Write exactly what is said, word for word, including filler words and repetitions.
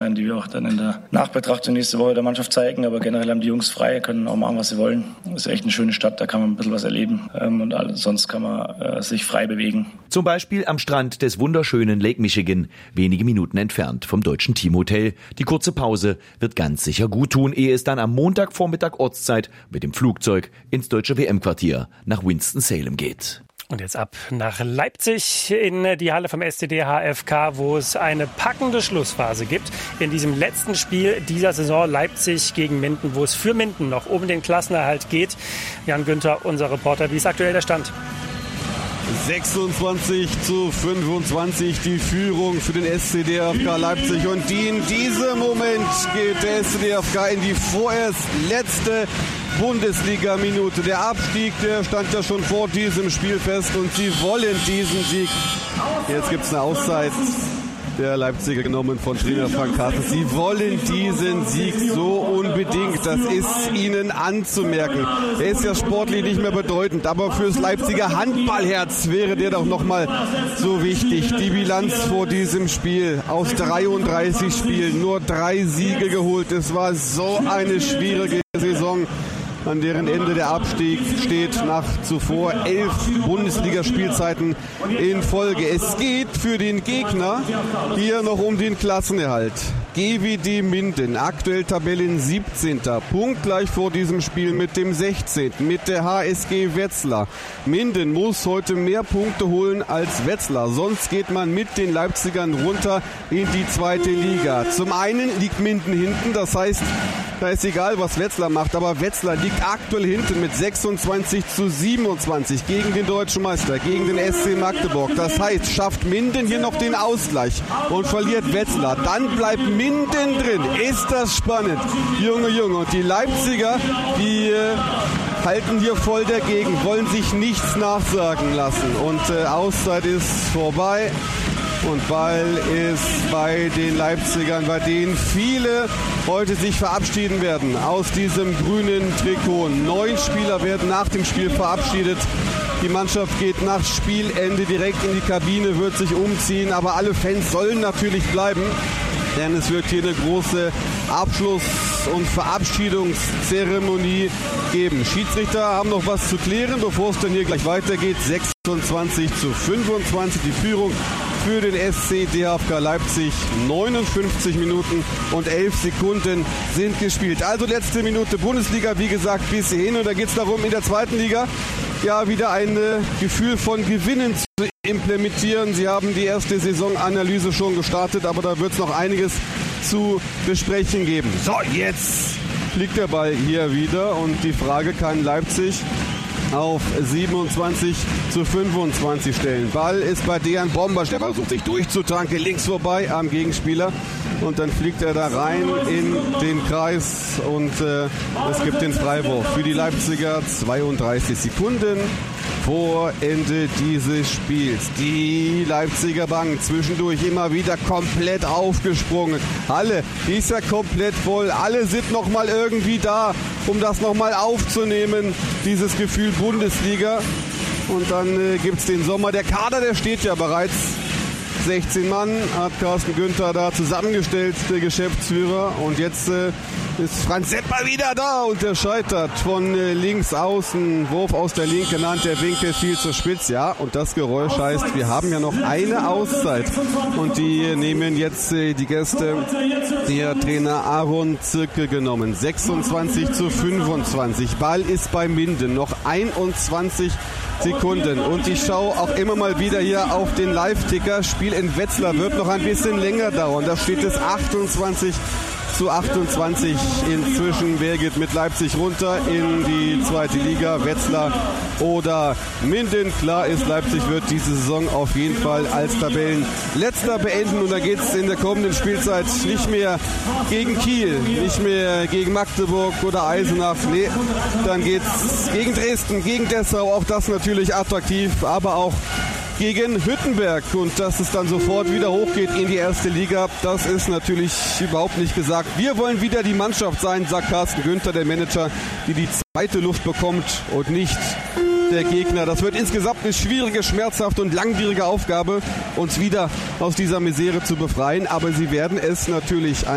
sein, die wir auch dann in der Nachbetrachtung nächste Woche der Mannschaft zeigen. Aber generell haben die Jungs frei, können auch machen, was sie wollen. Das ist echt eine schöne Stadt, da kann man ein bisschen was erleben. Und sonst kann man äh, sich frei bewegen. Zum Beispiel am Strand des wunderschönen Lake Michigan, wenige Minuten entfernt vom deutschen Teamhotel. Die kurze Pause wird ganz sicher gut tun, ehe es dann am Montagvormittag Ortszeit mit dem Flugzeug ins deutsche W M-Quartier nach Winston-Salem geht. Und jetzt ab nach Leipzig in die Halle vom S C D H F K, wo es eine packende Schlussphase gibt. In diesem letzten Spiel dieser Saison Leipzig gegen Minden, wo es für Minden noch um den Klassenerhalt geht. Jan Günther, unser Reporter, wie ist aktuell der Stand? sechsundzwanzig zu fünfundzwanzig die Führung für den S C D H F K Leipzig. Und die in diesem Moment geht der S C D H F K in die vorerst letzte Bundesliga-Minute. Der Abstieg, der stand ja schon vor diesem Spiel fest und sie wollen diesen Sieg. Jetzt gibt es eine Auszeit der Leipziger genommen von Trainer Frank Carstens. Sie wollen diesen Sieg so unbedingt. Das ist ihnen anzumerken. Er ist ja sportlich nicht mehr bedeutend, aber fürs Leipziger Handballherz wäre der doch nochmal so wichtig. Die Bilanz vor diesem Spiel aus dreiunddreißig Spielen, nur drei Siege geholt. Es war so eine schwierige Saison, an deren Ende der Abstieg steht nach zuvor elf Bundesligaspielzeiten in Folge. Es geht für den Gegner hier noch um den Klassenerhalt. G W D Minden, aktuell Tabellen siebzehnter punktgleich vor diesem Spiel mit dem sechzehnten mit der H S G Wetzlar. Minden muss heute mehr Punkte holen als Wetzlar, sonst geht man mit den Leipzigern runter in die zweite Liga. Zum einen liegt Minden hinten, das heißt, da ist egal, was Wetzlar macht, aber Wetzlar liegt aktuell hinten mit sechsundzwanzig zu siebenundzwanzig gegen den deutschen Meister, gegen den S C Magdeburg. Das heißt, schafft Minden hier noch den Ausgleich und verliert Wetzlar, dann bleibt Minden drin. Ist das spannend. Junge, Junge. Und die Leipziger, die äh, halten hier voll dagegen, wollen sich nichts nachsagen lassen. Und äh, Auszeit ist vorbei. Und Ball ist bei den Leipzigern, bei denen viele heute sich verabschieden werden aus diesem grünen Trikot. Neun Spieler werden nach dem Spiel verabschiedet. Die Mannschaft geht nach Spielende direkt in die Kabine, wird sich umziehen, aber alle Fans sollen natürlich bleiben, denn es wird hier eine große Abschluss- und Verabschiedungszeremonie geben. Schiedsrichter haben noch was zu klären, bevor es dann hier gleich weitergeht. sechsundzwanzig zu fünfundzwanzig die Führung für den S C D H F K Leipzig. neunundfünfzig Minuten und elf Sekunden sind gespielt. Also letzte Minute Bundesliga, wie gesagt, bis hierhin. Und da geht es darum, in der zweiten Liga ja wieder ein äh, Gefühl von Gewinnen zu implementieren. Sie haben die erste Saisonanalyse schon gestartet, aber da wird es noch einiges zu besprechen geben. So, jetzt liegt der Ball hier wieder und die Frage, kann Leipzig auf siebenundzwanzig zu fünfundzwanzig stellen. Ball ist bei Dejan Bombasch, der versucht sich durchzutanken, links vorbei am Gegenspieler und dann fliegt er da rein in den Kreis und äh, es gibt den Freiwurf für die Leipziger. zweiunddreißig Sekunden vor Ende dieses Spiels. Die Leipziger Bank zwischendurch immer wieder komplett aufgesprungen. Halle, die ist ja komplett voll. Alle sind noch mal irgendwie da, um das noch mal aufzunehmen, dieses Gefühl Bundesliga. Und dann äh, gibt es den Sommer. Der Kader, der steht ja bereits. sechzehn Mann hat Carsten Günther da zusammengestellt, der Geschäftsführer. Und jetzt äh, ist Franz Sepp mal wieder da und der scheitert von äh, links außen. Wurf aus der linken Hand, der Winkel viel zu spitz. Ja, und das Geräusch heißt, wir haben ja noch eine Auszeit. Und die nehmen jetzt äh, die Gäste, der Trainer Aaron Zirke genommen. sechsundzwanzig zu fünfundzwanzig. Ball ist bei Minden. Noch einundzwanzig Sekunden. Und ich schaue auch immer mal wieder hier auf den Live-Ticker. Spiel in Wetzlar wird noch ein bisschen länger dauern. Da steht es achtundzwanzig zu achtundzwanzig inzwischen. Wer geht mit Leipzig runter in die zweite Liga? Wetzlar oder Minden? Klar ist, Leipzig wird diese Saison auf jeden Fall als Tabellenletzter beenden. Und da geht es in der kommenden Spielzeit nicht mehr gegen Kiel, nicht mehr gegen Magdeburg oder Eisenach. Nee, dann geht es gegen Dresden, gegen Dessau. Auch das natürlich attraktiv, aber auch gegen Hüttenberg. Und dass es dann sofort wieder hochgeht in die erste Liga, das ist natürlich überhaupt nicht gesagt. Wir wollen wieder die Mannschaft sein, sagt Carsten Günther, der Manager, die die zweite Luft bekommt und nicht der Gegner. Das wird insgesamt eine schwierige, schmerzhafte und langwierige Aufgabe, uns wieder aus dieser Misere zu befreien. Aber sie werden es natürlich